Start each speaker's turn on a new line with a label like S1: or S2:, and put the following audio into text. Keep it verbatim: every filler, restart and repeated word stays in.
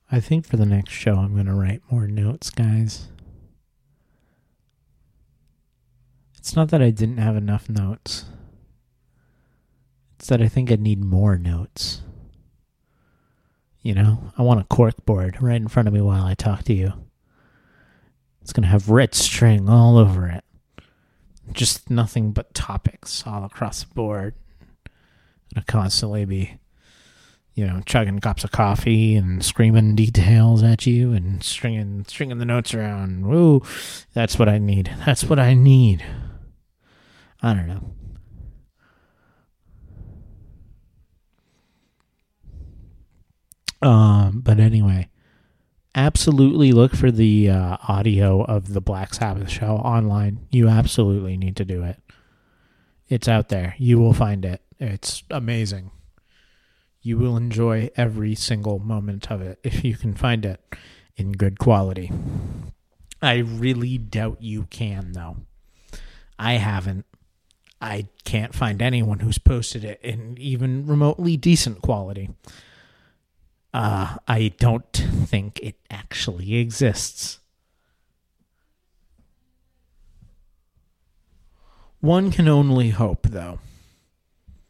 S1: I think for the next show, I'm going to write more notes, guys. It's not that I didn't have enough notes. It's that I think I need more notes. You know, I want a cork board right in front of me while I talk to you. It's going to have red string all over it. Just nothing but topics all across the board. I'll constantly be, you know, chugging cups of coffee and screaming details at you and stringing stringing the notes around. Woo, that's what I need. That's what I need. I don't know. Um, but anyway, absolutely look for the uh, audio of the Black Sabbath show online. You absolutely need to do it. It's out there. You will find it. It's amazing. You will enjoy every single moment of it if you can find it in good quality. I really doubt you can, though. I haven't. I can't find anyone who's posted it in even remotely decent quality. Uh, I don't think it actually exists. One can only hope, though.